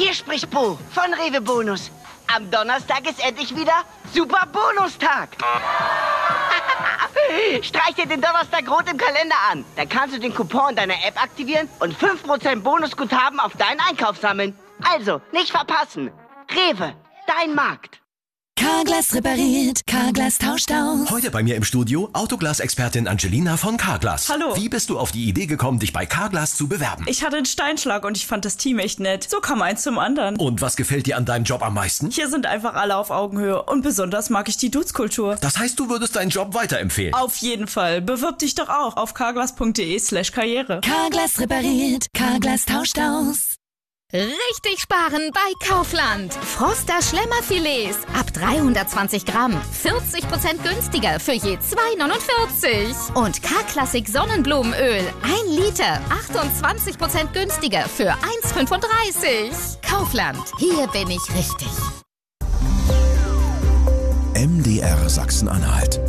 Hier spricht Bo von Rewe Bonus. Am Donnerstag ist endlich wieder Super Bonustag. Streich dir den Donnerstag rot im Kalender an. Dann kannst du den Coupon in deiner App aktivieren und 5% Bonusguthaben auf deinen Einkauf sammeln. Also, nicht verpassen. Rewe, dein Markt. Carglass repariert, Carglass tauscht aus. Heute bei mir im Studio Autoglas-Expertin Angelina von Carglass. Hallo. Wie bist du auf die Idee gekommen, dich bei Carglass zu bewerben? Ich hatte einen Steinschlag und ich fand das Team echt nett. So kam eins zum anderen. Und was gefällt dir an deinem Job am meisten? Hier sind einfach alle auf Augenhöhe und besonders mag ich die Dudes-Kultur. Das heißt, du würdest deinen Job weiterempfehlen? Auf jeden Fall. Bewirb dich doch auch auf carglass.de/karriere. Carglass repariert, Carglass tauscht aus. Richtig sparen bei Kaufland. Froster Schlemmerfilets ab 320 Gramm. 40% günstiger für je 2,49. Und K-Klassik Sonnenblumenöl. 1 Liter. 28% günstiger für 1,35. Kaufland. Hier bin ich richtig. MDR Sachsen-Anhalt.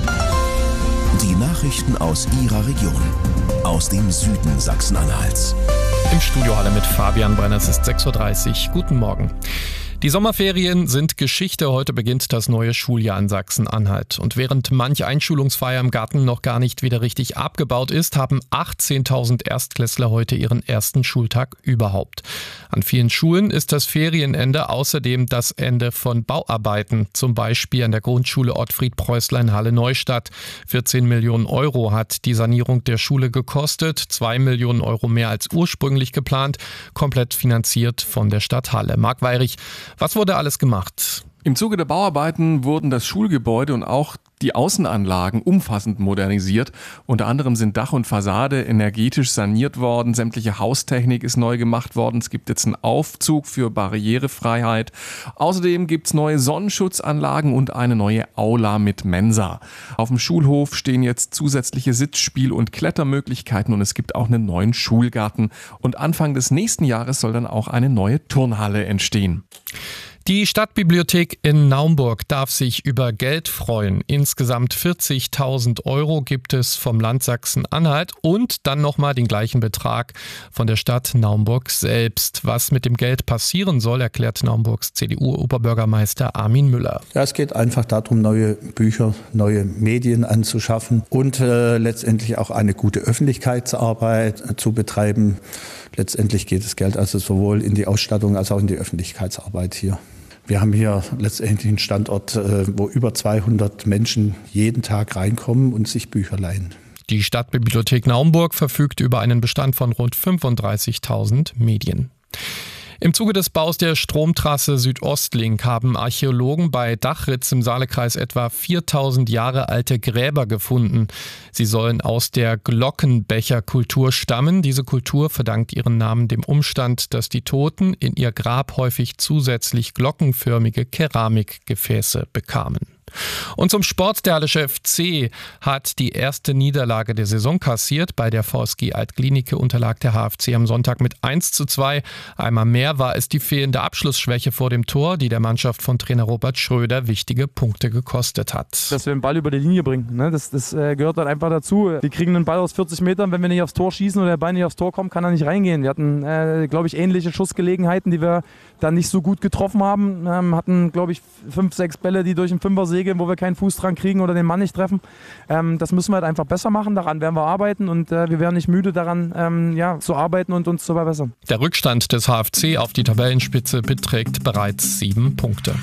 Die Nachrichten aus Ihrer Region. Aus dem Süden Sachsen-Anhalts. Im Studio Halle mit Fabian Brenner, es ist 6.30 Uhr. Guten Morgen. Die Sommerferien sind Geschichte. Heute beginnt das neue Schuljahr in Sachsen-Anhalt. Und während manch Einschulungsfeier im Garten noch gar nicht wieder richtig abgebaut ist, haben 18.000 Erstklässler heute ihren ersten Schultag überhaupt. An vielen Schulen ist das Ferienende außerdem das Ende von Bauarbeiten. Zum Beispiel an der Grundschule Ottfried-Preußler Halle-Neustadt. 14 Millionen Euro hat die Sanierung der Schule gekostet. 2 Millionen Euro mehr als ursprünglich geplant. Komplett finanziert von der Stadt Halle. Marc Weyrich, was wurde alles gemacht? Im Zuge der Bauarbeiten wurden das Schulgebäude und auch die Außenanlagen umfassend modernisiert. Unter anderem sind Dach und Fassade energetisch saniert worden, sämtliche Haustechnik ist neu gemacht worden. Es gibt jetzt einen Aufzug für Barrierefreiheit. Außerdem gibt es neue Sonnenschutzanlagen und eine neue Aula mit Mensa. Auf dem Schulhof stehen jetzt zusätzliche Sitzspiel- und Klettermöglichkeiten und es gibt auch einen neuen Schulgarten. Und Anfang des nächsten Jahres soll dann auch eine neue Turnhalle entstehen. Die Stadtbibliothek in Naumburg darf sich über Geld freuen. Insgesamt 40.000 Euro gibt es vom Land Sachsen-Anhalt und dann nochmal den gleichen Betrag von der Stadt Naumburg selbst. Was mit dem Geld passieren soll, erklärt Naumburgs CDU-Oberbürgermeister Armin Müller. Ja, es geht einfach darum, neue Bücher, neue Medien anzuschaffen und letztendlich auch eine gute Öffentlichkeitsarbeit zu betreiben. Letztendlich geht das Geld also sowohl in die Ausstattung als auch in die Öffentlichkeitsarbeit hier. Wir haben hier letztendlich einen Standort, wo über 200 Menschen jeden Tag reinkommen und sich Bücher leihen. Die Stadtbibliothek Naumburg verfügt über einen Bestand von rund 35.000 Medien. Im Zuge des Baus der Stromtrasse Südostlink haben Archäologen bei Dachritz im Saalekreis etwa 4.000 Jahre alte Gräber gefunden. Sie sollen aus der Glockenbecherkultur stammen. Diese Kultur verdankt ihren Namen dem Umstand, dass die Toten in ihr Grab häufig zusätzlich glockenförmige Keramikgefäße bekamen. Und zum Sport, der Hallische FC hat die erste Niederlage der Saison kassiert. Bei der VSG Altklinike unterlag der HFC am Sonntag mit 1:2. Einmal mehr war es die fehlende Abschlussschwäche vor dem Tor, die der Mannschaft von Trainer Robert Schröder wichtige Punkte gekostet hat. Dass wir den Ball über die Linie bringen, ne? Das gehört dann einfach dazu. Wir kriegen einen Ball aus 40 Metern, wenn wir nicht aufs Tor schießen oder der Ball nicht aufs Tor kommt, kann er nicht reingehen. Wir hatten, glaube ich, ähnliche Schussgelegenheiten, die wir dann nicht so gut getroffen haben. Hatten, glaube ich, 5, 6 Bälle, die durch den Fünfer segeln, wo wir keinen Fuß dran kriegen oder den Mann nicht treffen. Das müssen wir halt einfach besser machen. Daran werden wir arbeiten und wir werden nicht müde daran zu arbeiten und uns zu verbessern. Der Rückstand des HFC auf die Tabellenspitze beträgt bereits 7 Punkte.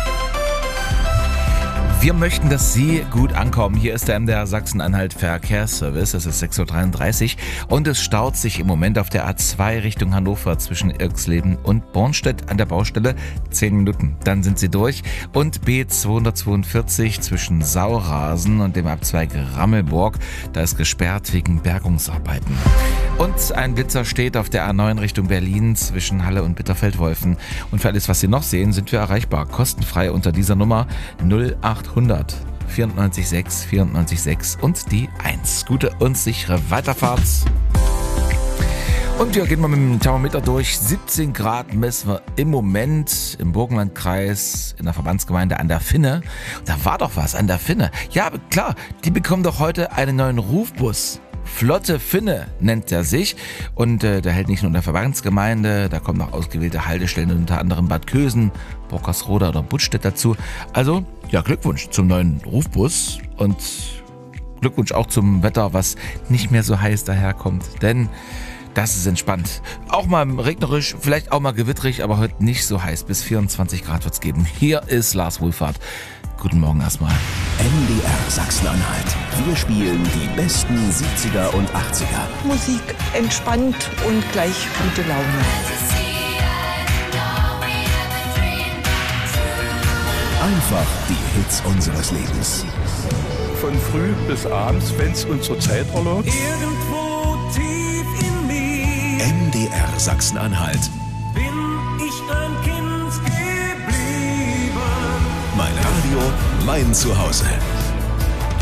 Wir möchten, dass Sie gut ankommen. Hier ist der MDR Sachsen-Anhalt Verkehrsservice. Es ist 6.33 Uhr und es staut sich im Moment auf der A2 Richtung Hannover zwischen Irxleben und Bornstedt an der Baustelle. 10 Minuten, dann sind Sie durch. Und B242 zwischen Saurasen und dem Abzweig Rammelburg. Da ist gesperrt wegen Bergungsarbeiten. Und ein Blitzer steht auf der A9 Richtung Berlin zwischen Halle und Bitterfeld-Wolfen. Und für alles, was Sie noch sehen, sind wir erreichbar. Kostenfrei unter dieser Nummer 0800 94,6 94,6 und die 1. Gute und sichere Weiterfahrt. Und wir gehen mal mit dem Thermometer durch. 17 Grad messen wir im Moment im Burgenlandkreis in der Verbandsgemeinde an der Finne. Da war doch was an der Finne. Ja, klar, die bekommen doch heute einen neuen Rufbus. Flotte Finne nennt er sich und der hält nicht nur in der Verbandsgemeinde, da kommen noch ausgewählte Haltestellen, unter anderem Bad Kösen, Burgersroda oder Buttstedt dazu. Also, ja, Glückwunsch zum neuen Rufbus und Glückwunsch auch zum Wetter, was nicht mehr so heiß daherkommt, denn das ist entspannt. Auch mal regnerisch, vielleicht auch mal gewitterig, aber heute nicht so heiß. Bis 24 Grad wird es geben. Hier ist Lars Wohlfahrt. Guten Morgen erstmal. MDR Sachsen-Anhalt. Wir spielen die besten 70er und 80er. Musik entspannt und gleich gute Laune. Einfach die Hits unseres Lebens. Von früh bis abends, wenn es uns zur Zeit erlaubt. Irgendwo tief in mir MDR Sachsen-Anhalt. bin ich ein Kind geblieben. Mein Radio, mein Zuhause.